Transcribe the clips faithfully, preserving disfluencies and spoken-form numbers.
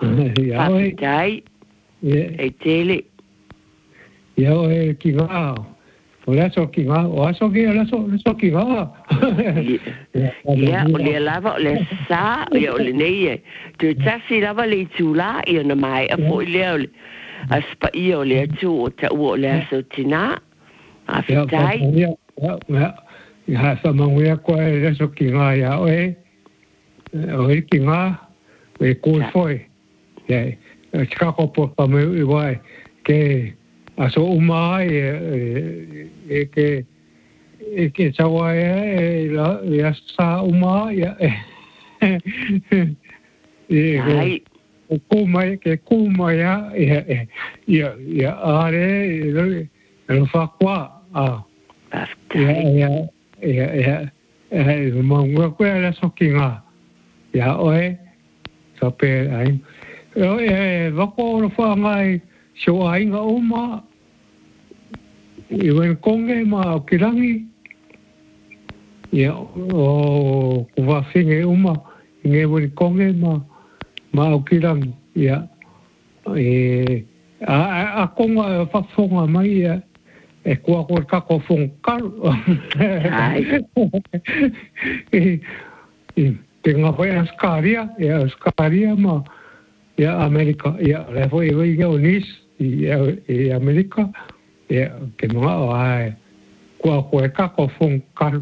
Ia oi. Whakatai. E tele. Ia oi ki ngā. O le aso ki ngā. O aso ki o le aso ki ngā. Ia, o le lava, o le sā, ia o le nei e. Tu tasi lava le tūlā, ia na mai, a fo i lea o le. A spa ia o le atu o ta ua o le aso tina. A fitai. Ia, ia, ia. Ia sa manguia koe le aso ki ngā ia oi. O e ki ngā. E kōi foi. Ia, tika kopo pa me i wai. Ke aso umai e e ke e ke tawa e la e sa umai e e o kumai ke kumai e e e are e e fa qua a ia ia ia ia e mo ko la sokinga ia oi so pe ai e va ko fa ngai so ai nga uma i wen konge ma o kirangi ia o kuwa finge uma nge wen konge ma ma o kirangi ia e a a konga fa fonga mai ia e kua ko ka ko fon kar ai e te nga foi askaria ia askaria ma ia Amerika ia le foi ia unis e Amerika e ke mga o ai kua kua ka ko fon kar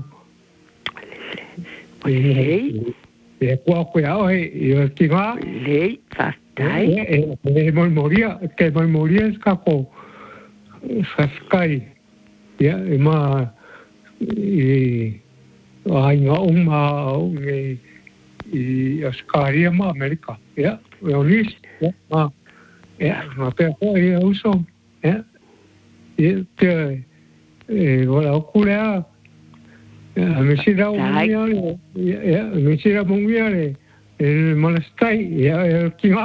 e e kua kua o e ki nga le fatai e e mo moria ke mo moria ka ko skai ia e ma e ai nga uma e e askaria ma Amerika ia e unis ma ia ma pe ko e uso ia e te e wala okura a me sira umia ia me sira umia e malestai ia e kinga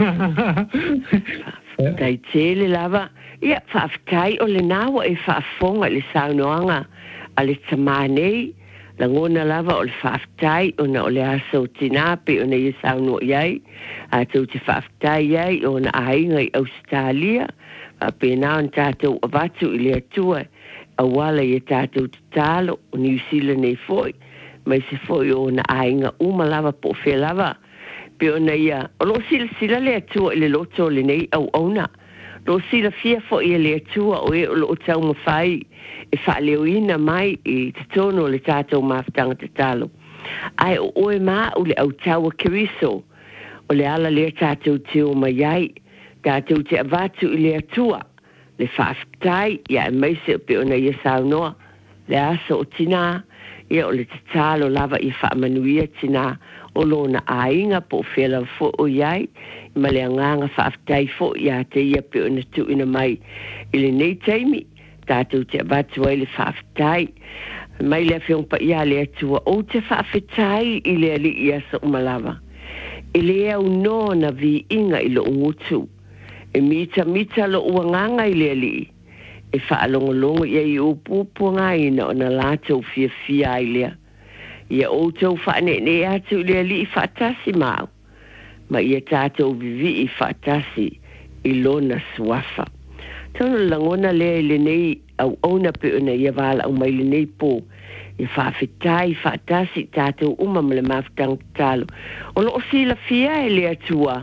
tai tele lava ia faftai o le nawa e fafonga le saunoanga ale tsamane la ngona lava o le faftai o na o le aso tinape o na i sauno iai a tau te faftai iai o na ainga i Australia a pena on tātou avatu i le atua a wala i tātou talo o New Zealand e foi mai se foi o na ainga uma lava po fe lava pe o na ia o lo sila sila le atua i le loto le nei au auna lo sila fia fo i le atua o e o lo tau mawhai e wha leoina mai i te tono le tātou maftanga te talo ai o oe maa o le au taua keriso o le ala le tātou te o mai ai tātou te avatu i le atua, le whaaftai, ia e meise o pe ona ia saunoa, le aso o tina, ia o le tatalo lava i whaamanuia tina, o lona ainga po whela fo o iai, ma le anganga whaaftai fo ia te ia pe ona tu ina mai, i le nei teimi, tātou te avatu ai le whaaftai, mai le whiong pa ia le atua, o te whaafetai i le ali i asa umalava, i le au no na vi inga i lo ngutu, e mita mita lo uanganga i le li e whaalongolongo ia i upupu ngai na o na lātou fia fia i lea ia o tau whaane ne atu i le li i whaatasi mau ma ia tātou vivi i whaatasi i lona swafa tau langona lea i le nei au ona pe ona ia wala au mai le nei po i whaafetai whaatasi tātou uma ma le mawhtang talo o lo o sila fia i le atua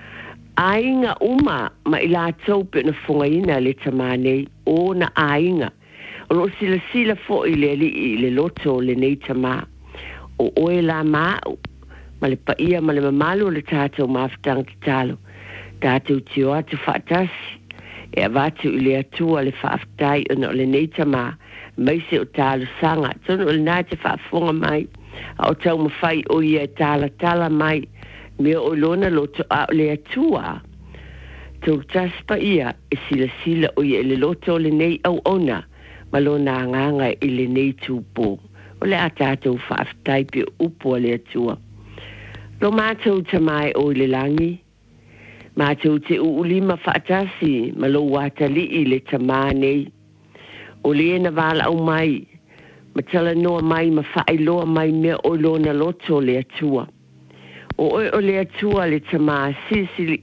ainga uma ma ila tau pe na fungaina le tamane o na ainga o lo sila sila fo i le li i le loto le nei tama o oe la ma ma le paia ma le mamalu le tātou mawhtang te talo tātou tio atu whaatasi e avatu i le atua le whaaftai o na le nei tama maise o talo sanga tono o le nā te whaafunga mai a o tau mawhai o ia tala tala mai me o lona loto a le atua tau taspa ia e sila sila o ia le loto le nei au ona ma lona nganga i le nei tupo o le atatou whaaftai pe upo le atua lo mātou tamai o le langi mātou te uulima whaatasi ma lo watali i le tamane o le ena wala au mai ma tala noa mai ma whaailoa mai mea o lona loto le atua o o le atua le tama sisili